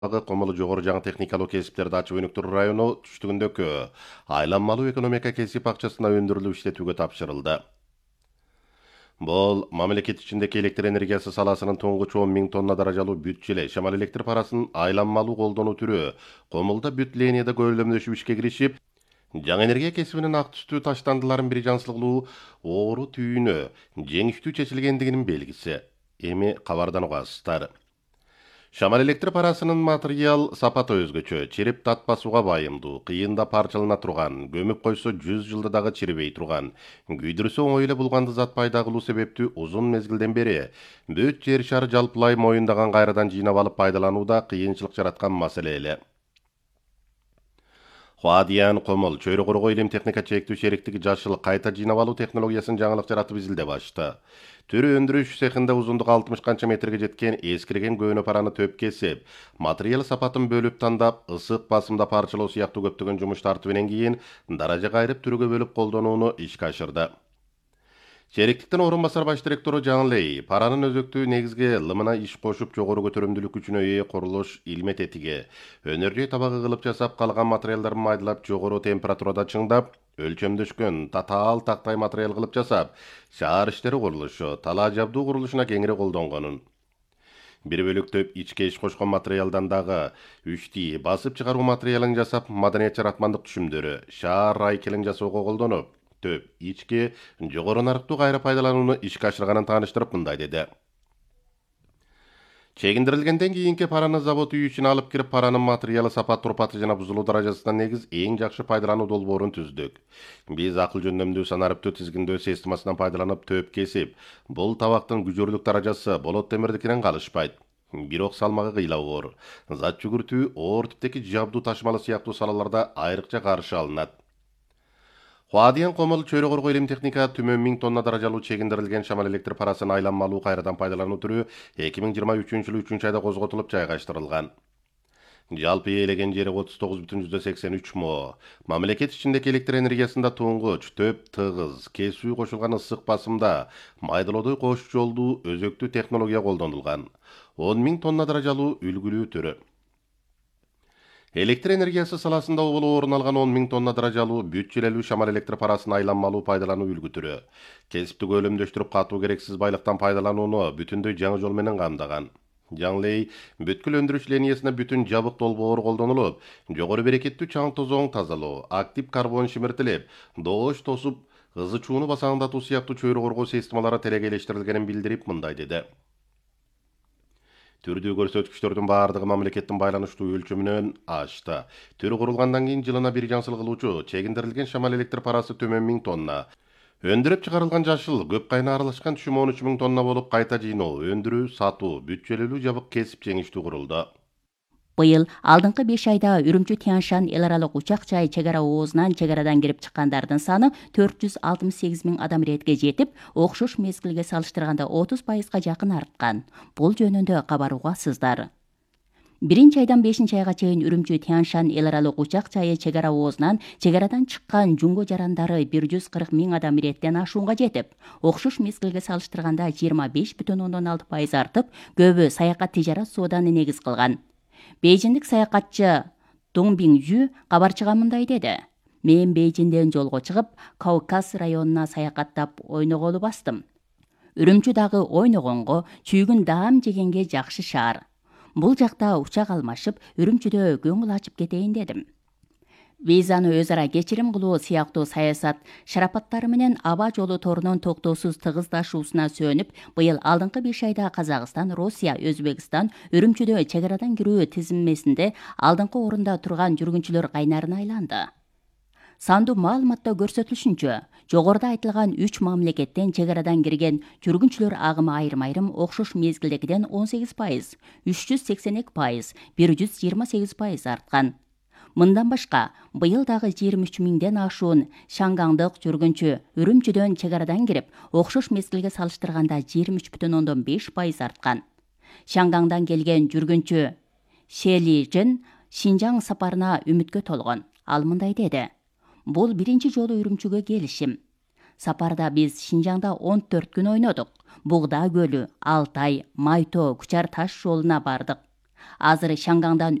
Комулу жогору жаңы техникалык кесиптерди ачып өнүктүрүү району түштүгүндөгү айланмалуу экономика кесип акчасына өндүрүлүп иштетүүгө тапшырылды. Бул мамлекет ичиндеги электр энергиясы саласынын туңгуч 10 миң тонна даражалуу бүт жиле шамал электр парасын айланмалуу колдонуу түрү Комулда бүт линияда көйлөмдөшүп ишке киришип, жаңы энергия кесибинин ак түстүү таштандыларын бир жансылыклуу оору түйүнү жеңиштүү чечилгендигинин белгиси. Эми кабардан угасыздар. Шамал электр парасынын материал сапаты өзгөчө, чирип татпасууга байымдуу, кыйында парчалана турган, көмүп койсо 100 жылда дагы чирибей турган, күйдүрсө оңой эле булганды зат пайда кылуу себептүү узун мезгилден бери бүт жер шары жалпылай моюндаган кайрадан жыйнап алып пайдаланууда кыйынчылык жараткан маселе эле. Хуадиян Комул чөйрө коргоо илим техника чектүү шериктиги жашыл кайта жыйнап алуу технологиясын жаңылык жаратып изилдеп ачты. Түрү өндүрүш цехинде узундугу 60 канча метрге жеткен эскирген көөнө параны төп кесип, материал сапатын бөлүп тандап, ысык басымда парчалоо сыяктуу көптөгөн жумуш тартыбынан кийин даража кайрып түрүгө бөлүп колдонууну ишке ашырды. Шериктиктин орун басар баш директору Жан Лей паранын өзөктүү негизги лымына иш кошуп жогору көтөрүмдүүлүк күчүнө ээ курулуш илме тетиги, өнөрдү табагы кылып жасап калган материалдарды майдалап жогору температурада чыңдап, өлчөмдөшкөн татаал тактай материал кылып жасап, шаар иштери курулушу, талаа жабдуу курулушуна кеңири колдонгонун. Бир бөлүктөп ичке иш кошкон материалдан дагы үчти басып чыгаруу материалын жасап, маданият жаратмандык түшүмдөрү, шаар райкелин жасоого колдонуп, төп ички жогору нарыктуу кайра пайдаланууну ишке ашырганын тааныштырып мындай деди. Чегиндирилгенден кийинки параны завод үй ичине алып кирип, паранын материалы сапат турпаты жана бузулуу даражасына негиз эң жакшы пайдалануу долбоорун түздүк. Биз акыл жөндөмдүү санариптүү тизгиндөө системасынан пайдаланып төп кесип, бул табактын күжөрлүк даражасы болот темирдикинен калышпайт. Бирок салмагы кыйла оор, зат жүгүртүү, оор типтеги жабдуу ташымалы сыяктуу салаларда айрыкча каршы алынат. Хуадиян Комул чөйрө коргоо илим техника түмөн 1000 тонна даражалуу чегиндирилген шамал электр парасын айланмалуу кайрадан пайдалануу түрү 2023 3 айда козготулуп жайгаштырылган. Жалпы ээлеген жери 39,83 мо. Мамлекет ичиндеги электр энергиясында туңгуч, төп, тыгыз, кесүү кошулган ысык басымда майдалоодой кош жолдуу өзөктүү технология колдонулган. 10 миң тонна даражалуу үлгүлүү түрү. Электр энергиясы саласында оболу орун алган 10 миң тонна даражалуу бүт жилелүү шамал электр парасын айланмалуу пайдалануу үлгү түрү. Кесипти көөлөмдөштүрүп катуу керексиз байлыктан пайдаланууну бүтүндөй жаңы жол менен камдаган. Жаңлей бүткүл өндүрүш линиясына бүтүн жабык долбоор колдонулуп, жогору берекеттүү чаң тозоң тазалоо, актив карбон шимиртилип, доош тосуп, ызы чууну басаңдатуу сыяктуу чөйрө коргоо системалары телегелештирилгенин билдирип мындай деди. Түрдүү көрсөткүчтөрдүн баардыгы мамлекеттин байланыштуу өлчөмүнөн ашты. Түрү курулгандан кийин жылына бир жансыл кылуучу чегиндирилген шамал электр парасы төмөн 1000 тонна. Өндүрүп чыгарылган жашыл көп кайна аралашкан түшүм 13 миң тонна болуп, кайта жыйноо, өндүрүү, сатуу, бүт жилелүү жабык кесип жеңиштүү курулду. Быйыл алдыңкы 5 айда Үрүмчү Тянь-Шань эл аралык учак жай чек ара оозунан чек арадан кирип чыккандардын саны 468 миң адам иретке жетип, окшош мезгилге салыштырганда 30% жакын арткан. Бул жөнүндө кабар угасыздар. 1-айдан 5-айга чейин Үрүмчү Тянь-Шань эл аралык учак жайы чек ара оозунан чек арадан чыккан жунго жарандары 140 миң адам иреттен ашуунга жетип, окшош мезгилге салыштырганда 25,6% артып, көбү саякат тижарат сооданы негиз кылган. Бейжиндик саякатчы Дун Биңжү кабарчыга мындай деди. Мен Бейжинден жолго чыгып, Кавказ районуна саякаттап ойноголу бастым. Үрүмчү дагы ойногонго, чүйгүн даам жегенге жакшы шаар. Бул жакта учак алмашып, Үрүмчүдө көңүл ачып кетейин дедим. Визаны өз ара кечирим кылуу сыяктуу саясат шарапаттары менен аба жолу торунун токтоосуз тыгыздашуусуна сөнүп, быйыл алдыңкы 5 айда Казакстан, Россия, Өзбекстан Үрүмчүдө чек арадан кирүү тизмесинде алдыңкы орунда турган жүргүнчүлөр кайнарына айланды. Сандуу маалыматта көрсөтүлүшүнчө, жогоруда айтылган 3 мамлекеттен чек арадан кирген жүргүнчүлөр агымы айрым-айрым окшош мезгилдегиден 18%, 382%, 128% арткан. Мындан башка, быйыл дагы 23 миңден ашуун шангаңдык жүргүнчү Үрүмчүдөн чек арадан кирип, окшош мезгилге салыштырганда 23,5% арткан. Шангаңдан келген жүргүнчү Шели Жен Шинжаң сапарына үмүткө толгон. Ал мындай деди. Бул биринчи жолу Үрүмчүгө келишим. Сапарда биз Шинжаңда 14 күн ойнодук. Бугда көлү, Алтай, Майтоо, Кучар таш жолуна бардык. азыр Шангаңдан